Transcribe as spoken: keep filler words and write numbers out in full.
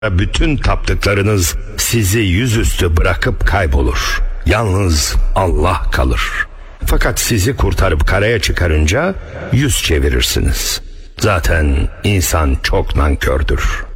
bütün taptıklarınız sizi yüzüstü bırakıp kaybolur. Yalnız Allah kalır. Fakat sizi kurtarıp karaya çıkarınca yüz çevirirsiniz. Zaten insan çok nankördür.